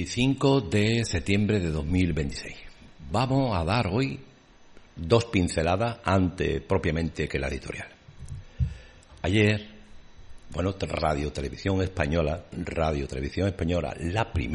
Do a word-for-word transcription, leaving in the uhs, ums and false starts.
cinco de septiembre de dos mil veintiséis. Vamos a dar hoy dos pinceladas antes propiamente que la editorial. Ayer, bueno, Radio Televisión Española, Radio Televisión Española, la primera,